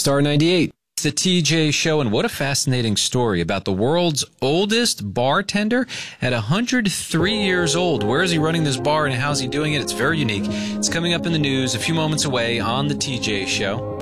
Star 98. It's the TJ Show, and what a fascinating story about the world's oldest bartender at 103 years old. Where is he running this bar and how's he doing it? It's very unique. It's coming up in the news a few moments away on the TJ Show.